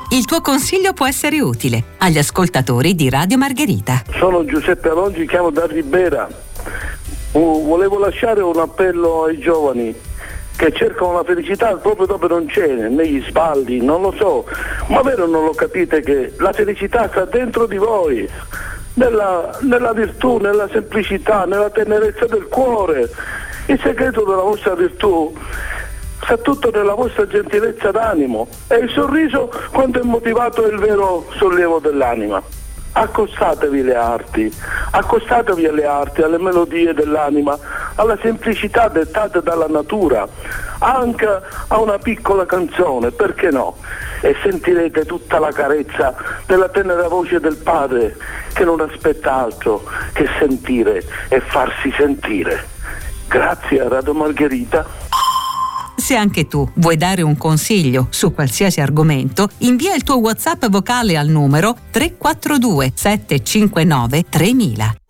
Il tuo consiglio può essere utile agli ascoltatori di Radio Margherita. Sono Giuseppe Alongi, chiamo da Ribera. Volevo lasciare un appello ai giovani che cercano la felicità proprio dove non c'è, negli sballi, non lo so, ma vero non lo capite che la felicità sta dentro di voi, nella virtù, nella semplicità, nella tenerezza del cuore. Il segreto della vostra virtù sta tutto nella vostra gentilezza d'animo, e il sorriso quando è motivato è il vero sollievo dell'anima. Accostatevi alle arti, alle melodie dell'anima, alla semplicità dettata dalla natura, anche a una piccola canzone, perché no? E sentirete tutta la carezza della tenera voce del Padre, che non aspetta altro che sentire e farsi sentire. Grazie a Radio Margherita. Se anche tu vuoi dare un consiglio su qualsiasi argomento, invia il tuo WhatsApp vocale al numero 342 759 3000.